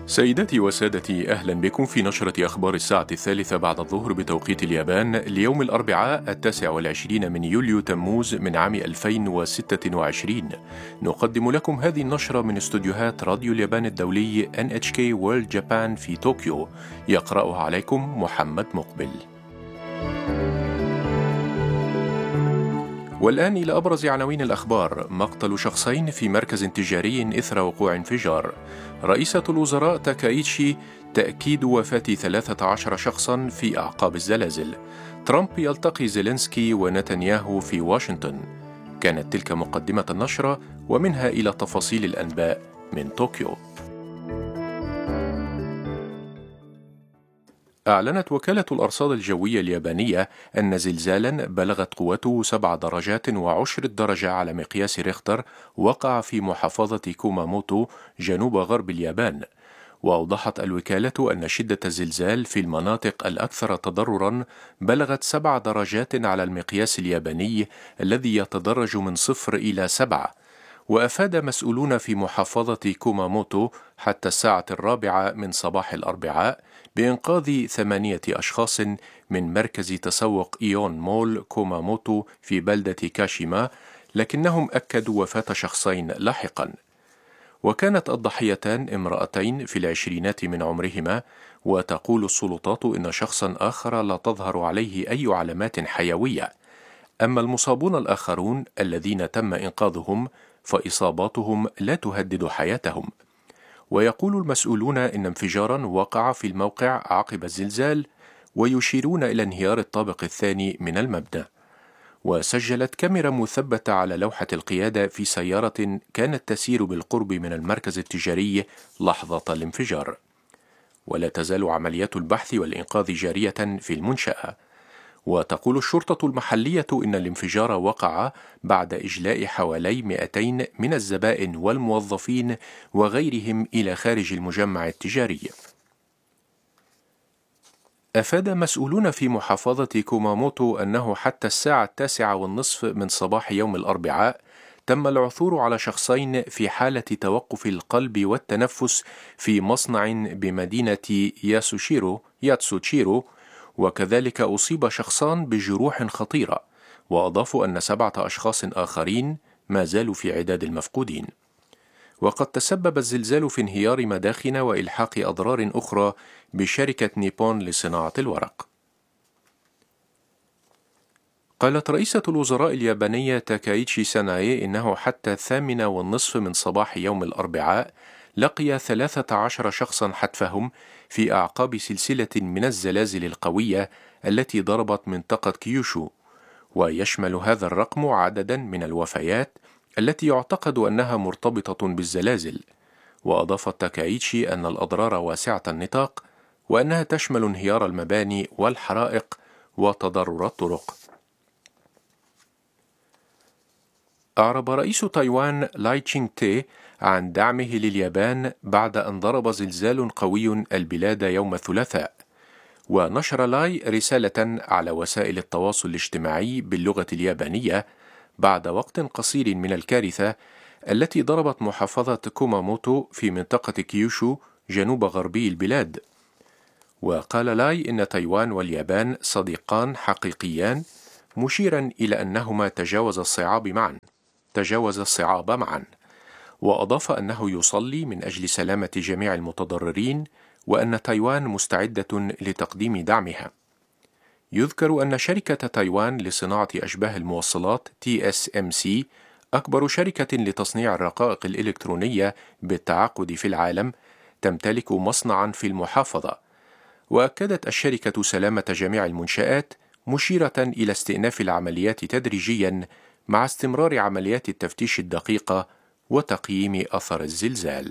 سيداتي وسادتي، أهلا بكم في نشرة أخبار الساعة 3 بعد الظهر بتوقيت اليابان ليوم الأربعاء 29 من يوليو تموز من عام 2026. نقدم لكم هذه النشرة من استوديوهات راديو اليابان الدولي NHK World Japan في طوكيو. يقرأها عليكم محمد مقبل. والآن إلى أبرز عناوين الأخبار. مقتل شخصين في مركز تجاري إثر وقوع انفجار. رئيسة الوزراء تاكايتشي تأكيد وفاة 13 شخصا في أعقاب الزلازل. ترامب يلتقي زيلينسكي ونتنياهو في واشنطن. كانت تلك مقدمة النشرة، ومنها إلى تفاصيل الأنباء من طوكيو. أعلنت وكالة الأرصاد الجوية اليابانية أن زلزالا بلغت قوته 7 درجات وعشر درجة على مقياس ريختر وقع في محافظة كوماموتو جنوب غرب اليابان. وأوضحت الوكالة أن شدة الزلزال في المناطق الأكثر تضررا بلغت 7 درجات على المقياس الياباني الذي يتدرج من 0 إلى 7. وأفاد مسؤولون في محافظة كوماموتو حتى الساعة 4 من صباح الأربعاء بإنقاذ 8 أشخاص من مركز تسوق إيون مول كوماموتو في بلدة كاشيما، لكنهم أكدوا وفاة شخصين لاحقا. وكانت الضحيتان امرأتين في العشرينات من عمرهما، وتقول السلطات إن شخصا آخر لا تظهر عليه أي علامات حيوية. أما المصابون الآخرون الذين تم إنقاذهم فإصاباتهم لا تهدد حياتهم. ويقول المسؤولون إن انفجارا وقع في الموقع عقب الزلزال، ويشيرون إلى انهيار الطابق الثاني من المبنى. وسجلت كاميرا مثبتة على لوحة القيادة في سيارة كانت تسير بالقرب من المركز التجاري لحظة الانفجار. ولا تزال عمليات البحث والإنقاذ جارية في المنشأة. وتقول الشرطة المحلية إن الانفجار وقع بعد إجلاء حوالي 200 من الزبائن والموظفين وغيرهم إلى خارج المجمع التجاري. أفاد مسؤولون في محافظة كوماموتو أنه حتى الساعة 9:30 من صباح يوم الأربعاء تم العثور على شخصين في حالة توقف القلب والتنفس في مصنع بمدينة ياتسوشيرو، وكذلك أصيب شخصان بجروح خطيرة. وأضافوا أن 7 أشخاص آخرين ما زالوا في عداد المفقودين. وقد تسبب الزلزال في انهيار مداخن وإلحاق أضرار أخرى بشركة نيبون لصناعة الورق. قالت رئيسة الوزراء اليابانية تاكايتشي ساناي إنه حتى 8:30 من صباح يوم الأربعاء لقي 13 شخصا حتفهم في أعقاب سلسلة من الزلازل القوية التي ضربت منطقة كيوشو. ويشمل هذا الرقم عددا من الوفيات التي يعتقد أنها مرتبطة بالزلازل. وأضافت تاكايتشي أن الأضرار واسعة النطاق، وأنها تشمل انهيار المباني والحرائق وتضرر الطرق. أعرب رئيس تايوان لاي تشينغ تي عن دعمه لليابان بعد أن ضرب زلزال قوي البلاد يوم الثلاثاء. ونشر لاي رسالة على وسائل التواصل الاجتماعي باللغة اليابانية بعد وقت قصير من الكارثة التي ضربت محافظة كوماموتو في منطقة كيوشو جنوب غربي البلاد. وقال لاي إن تايوان واليابان صديقان حقيقيان، مشيرا إلى أنهما تجاوز الصعاب معا. وأضاف أنه يصلي من أجل سلامة جميع المتضررين، وأن تايوان مستعدة لتقديم دعمها. يذكر أن شركة تايوان لصناعة أشباه الموصلات TSMC أكبر شركة لتصنيع الرقائق الإلكترونية بالتعاقد في العالم تمتلك مصنعا في المحافظة. وأكدت الشركة سلامة جميع المنشآت، مشيرة إلى استئناف العمليات تدريجيا مع استمرار عمليات التفتيش الدقيقة وتقييم أثر الزلزال.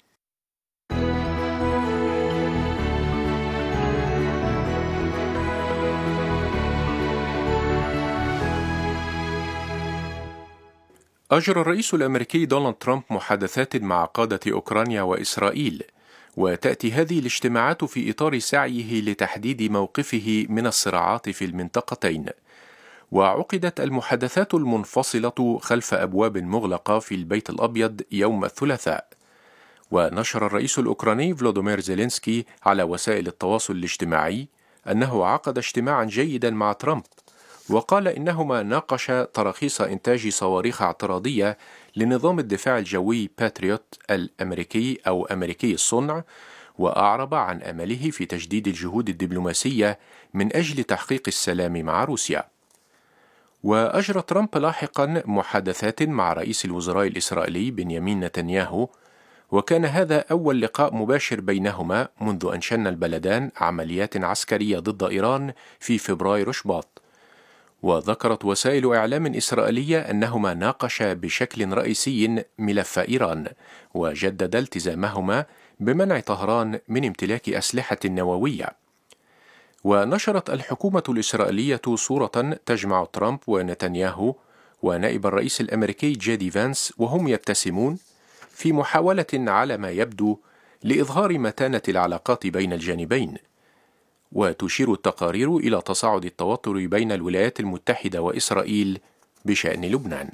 أجرى الرئيس الأمريكي دونالد ترامب محادثات مع قادة أوكرانيا وإسرائيل، وتأتي هذه الاجتماعات في إطار سعيه لتحديد موقفه من الصراعات في المنطقتين. وعقدت المحادثات المنفصلة خلف أبواب مغلقة في البيت الأبيض يوم الثلاثاء. ونشر الرئيس الأوكراني فلوديمير زيلينسكي على وسائل التواصل الاجتماعي أنه عقد اجتماعا جيدا مع ترامب، وقال إنهما ناقشا تراخيص إنتاج صواريخ اعتراضية لنظام الدفاع الجوي باتريوت الأمريكي أو أمريكي الصنع، وأعرب عن أمله في تجديد الجهود الدبلوماسية من أجل تحقيق السلام مع روسيا. وأجرى ترامب لاحقا محادثات مع رئيس الوزراء الإسرائيلي بنيامين نتنياهو، وكان هذا أول لقاء مباشر بينهما منذ أن شن البلدان عمليات عسكرية ضد إيران في فبراير شباط. وذكرت وسائل إعلام إسرائيلية أنهما ناقشا بشكل رئيسي ملف إيران، وجددا التزامهما بمنع طهران من امتلاك أسلحة نووية. ونشرت الحكومة الإسرائيلية صورة تجمع ترامب ونتنياهو ونائب الرئيس الأمريكي جيدي فانس وهم يبتسمون في محاولة على ما يبدو لإظهار متانة العلاقات بين الجانبين. وتشير التقارير إلى تصاعد التوتر بين الولايات المتحدة وإسرائيل بشأن لبنان.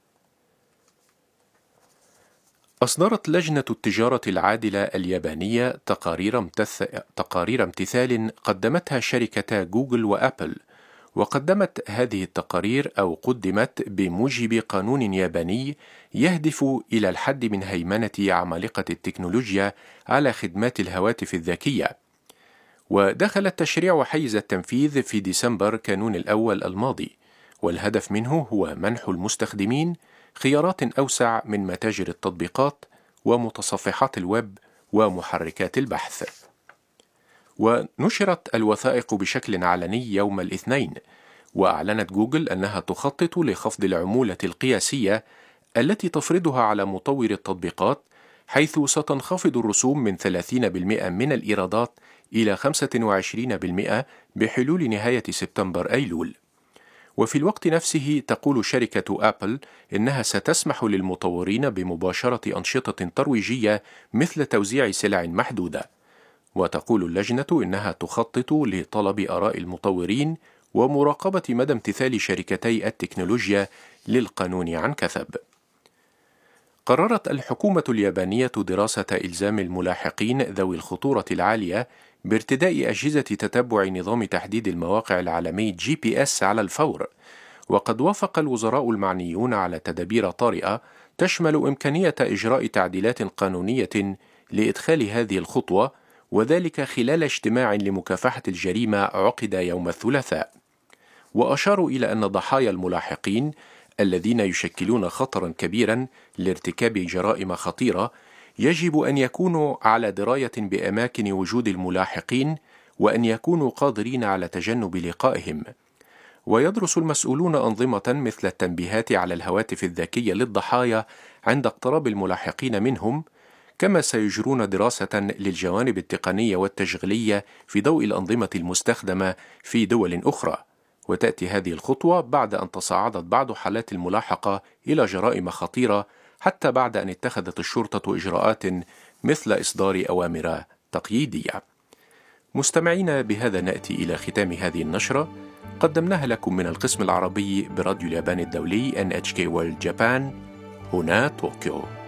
أصدرت لجنة التجارة العادلة اليابانية تقارير امتثال قدمتها شركتا جوجل وأبل، وقدمت هذه التقارير أو قدمت بموجب قانون ياباني يهدف إلى الحد من هيمنة عمالقة التكنولوجيا على خدمات الهواتف الذكية. ودخل التشريع حيز التنفيذ في ديسمبر كانون الأول الماضي، والهدف منه هو منح المستخدمين خيارات أوسع من متاجر التطبيقات ومتصفحات الويب ومحركات البحث. ونشرت الوثائق بشكل علني يوم الاثنين، وأعلنت جوجل أنها تخطط لخفض العمولة القياسية التي تفرضها على مطور التطبيقات، حيث ستنخفض الرسوم من 30% من الإيرادات إلى 25% بحلول نهاية سبتمبر أيلول. وفي الوقت نفسه تقول شركة أبل إنها ستسمح للمطورين بمباشرة أنشطة ترويجية مثل توزيع سلع محدودة. وتقول اللجنة إنها تخطط لطلب آراء المطورين ومراقبة مدى امتثال شركتي التكنولوجيا للقانون عن كثب. قررت الحكومة اليابانية دراسة إلزام الملاحقين ذوي الخطورة العالية بارتداء أجهزة تتبع نظام تحديد المواقع العالمي GPS على الفور. وقد وافق الوزراء المعنيون على تدابير طارئة تشمل إمكانية إجراء تعديلات قانونية لإدخال هذه الخطوة، وذلك خلال اجتماع لمكافحة الجريمة عقد يوم الثلاثاء. وأشاروا إلى أن ضحايا الملاحقين الذين يشكلون خطرا كبيرا لارتكاب جرائم خطيرة يجب أن يكونوا على دراية بأماكن وجود الملاحقين، وأن يكونوا قادرين على تجنب لقائهم. ويدرس المسؤولون أنظمة مثل التنبيهات على الهواتف الذكية للضحايا عند اقتراب الملاحقين منهم، كما سيجرون دراسة للجوانب التقنية والتشغيلية في ضوء الأنظمة المستخدمة في دول أخرى. وتأتي هذه الخطوة بعد أن تصاعدت بعض حالات الملاحقة إلى جرائم خطيرة، حتى بعد أن اتخذت الشرطة إجراءات مثل إصدار أوامر تقييدية. مستمعين، بهذا نأتي إلى ختام هذه النشرة، قدمناها لكم من القسم العربي براديو اليابان الدولي NHK World Japan، هنا طوكيو.